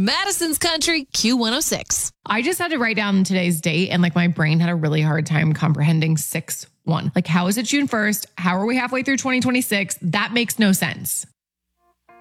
Madison's Country Q106. I just had to write down today's date and my brain had a really hard time comprehending 6/1. How is it June 1st? How are we halfway through 2026? That makes no sense.